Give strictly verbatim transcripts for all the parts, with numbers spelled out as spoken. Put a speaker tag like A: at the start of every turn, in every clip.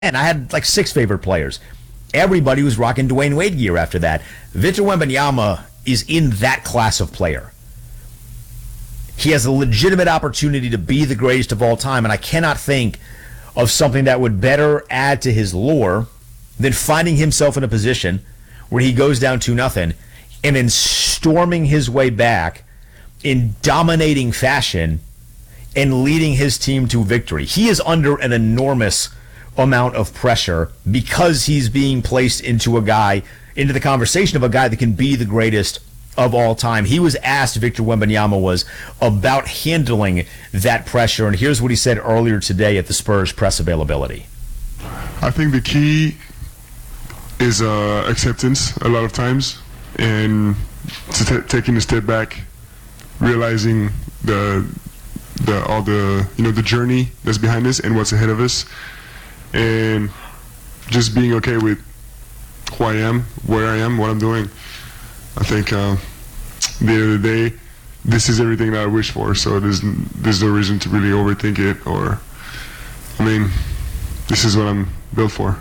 A: And I had like six favorite players. Everybody was rocking Dwayne Wade gear after that. Victor Wembanyama is in that class of player. He has a legitimate opportunity to be the greatest of all time, and I cannot think of something that would better add to his lore than finding himself in a position where he goes down two nothing and then storming his way back in dominating fashion and leading his team to victory. He is under an enormous amount of pressure because he's being placed into a guy, into the conversation of a guy that can be the greatest of all time. He was asked, Victor Wembanyama was, about handling that pressure, and here's what he said earlier today at the Spurs press availability.
B: I think the key is uh, acceptance a lot of times, and t- taking a step back, realizing the the all the you know the journey that's behind us and what's ahead of us, and just being okay with who I am, where I am, what I'm doing. I think uh, at the end of the day, this is everything that I wish for, so there's there's no reason to really overthink it, or, I mean, this is what I'm built for.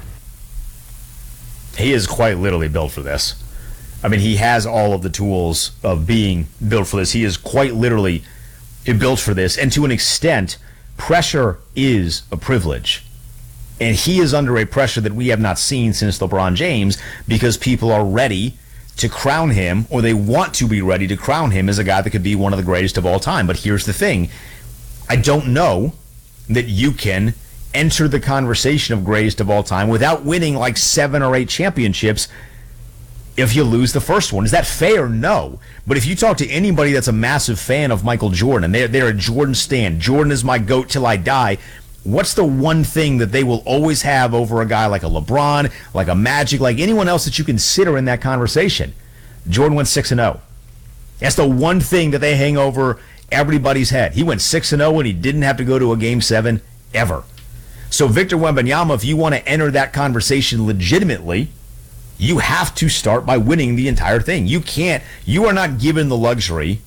A: He is quite literally built for this. I mean, he has all of the tools of being built for this. He is quite literally built for this, and to an extent, pressure is a privilege. And he is under a pressure that we have not seen since LeBron James, because people are ready to crown him, or they want to be ready to crown him as a guy that could be one of the greatest of all time. But here's the thing. I don't know that you can enter the conversation of greatest of all time without winning like seven or eight championships if you lose the first one. Is that fair? No. But if you talk to anybody that's a massive fan of Michael Jordan, and they're, they're a Jordan stan, Jordan is my GOAT till I die, what's the one thing that they will always have over a guy like a LeBron, like a Magic, like anyone else that you consider in that conversation? Jordan went six and oh. That's the one thing that they hang over everybody's head. He went six and oh and he didn't have to go to a game seven ever. So Victor Wembanyama, if you want to enter that conversation legitimately, you have to start by winning the entire thing. You can't, you are not given the luxury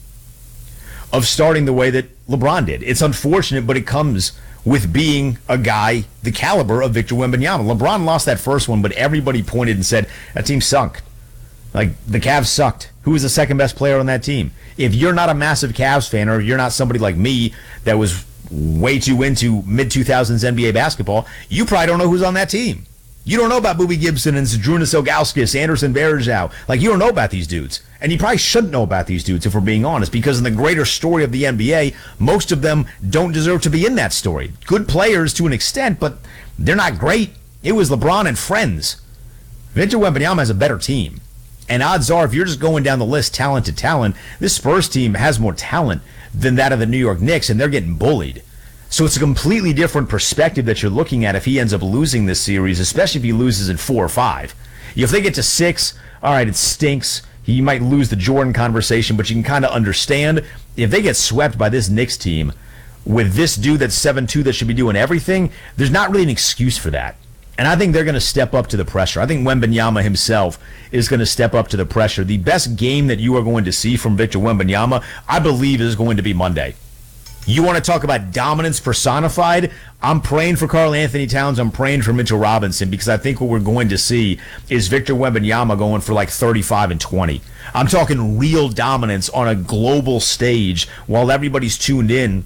A: of starting the way that LeBron did. It's unfortunate, but it comes with being a guy the caliber of Victor Wembanyama. LeBron lost that first one, but everybody pointed and said, that team sunk. Like, the Cavs sucked. Who was the second best player on that team? If you're not a massive Cavs fan, or if you're not somebody like me that was way too into mid two thousands N B A basketball, you probably don't know who's on that team. You don't know about Boobie Gibson and Zydrunas Ilgauskas, Anderson Varejao. Like, you don't know about these dudes. And you probably shouldn't know about these dudes, if we're being honest, because in the greater story of the N B A, most of them don't deserve to be in that story. Good players to an extent, but they're not great. It was LeBron and friends. Victor Wembanyama has a better team. And odds are, if you're just going down the list, talent to talent, this Spurs team has more talent than that of the New York Knicks, and they're getting bullied. So it's a completely different perspective that you're looking at if he ends up losing this series, especially if he loses in four or five. If they get to six, all right, it stinks. He might lose the Jordan conversation, but you can kind of understand if they get swept by this Knicks team with this dude that's seven two that should be doing everything, there's not really an excuse for that. And I think they're going to step up to the pressure. I think Wembanyama himself is going to step up to the pressure. The best game that you are going to see from Victor Wembanyama, I believe, is going to be Monday. You want to talk about dominance personified? I'm praying for Karl Anthony Towns. I'm praying for Mitchell Robinson, because I think what we're going to see is Victor Wembanyama going for like thirty-five and twenty. I'm talking real dominance on a global stage while everybody's tuned in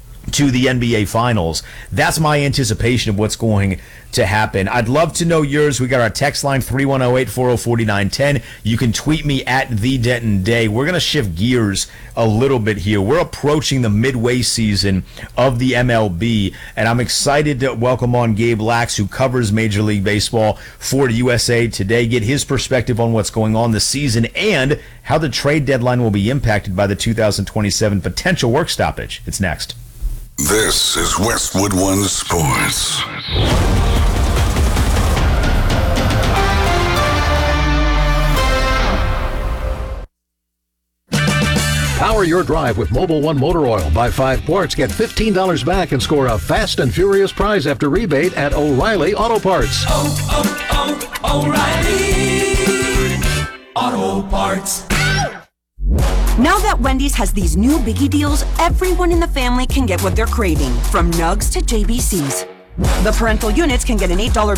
A: to the N B A Finals. That's my anticipation of what's going to happen. I'd love to know yours. We got our text line three one zero, eight four zero, four nine one zero. You can tweet me at The Denton Day. We're going to shift gears a little bit here. We're approaching the midway season of the M L B, and I'm excited to welcome on Gabe Lax, who covers Major League Baseball for U S A Today, get his perspective on what's going on this season and how the trade deadline will be impacted by the two thousand twenty-seven potential work stoppage. It's next.
C: This is Westwood One Sports.
D: Power your drive with Mobil One Motor Oil. Buy five quarts, get fifteen dollars back, and score a fast and furious prize after rebate at O'Reilly Auto Parts.
E: Oh, oh, oh, O'Reilly Auto Parts.
F: Now that Wendy's has these new biggie deals, everyone in the family can get what they're craving, from nugs to J B Cs. The parental units can get an eight dollars